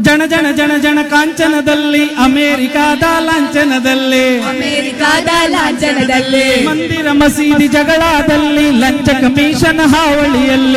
ಜನ ಜನ ಜನ ಜನ ಕಾಂಚನದಲ್ಲಿ ಅಮೆರಿಕಾದ ಲಾಂಛನದಲ್ಲಿ ಲಾಂಛನದಲ್ಲಿ ಮಂದಿರ ಮಸೀದಿ ಜಗಳದಲ್ಲಿ ಲಂಚ ಕಮಿಷನ್ ಹಾವಳಿಯಲ್ಲಿ